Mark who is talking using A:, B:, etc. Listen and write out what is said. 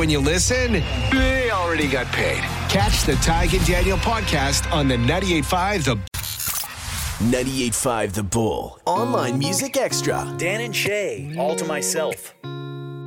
A: when you listen, they already got paid. Catch the Tig and Daniel podcast on the 98.5 The
B: 98.5 The Bull. Online Music Extra.
C: Dan and Shay, All to Myself.